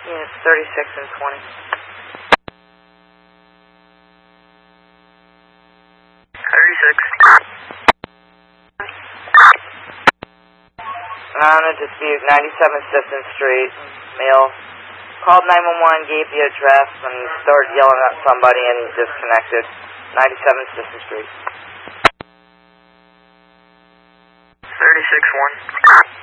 Units 36 and 20. 36. On a dispute, 97 Sifton Street, male. Called 911, gave the address, and started yelling at somebody and disconnected. 97 Sifton Street. 36-1.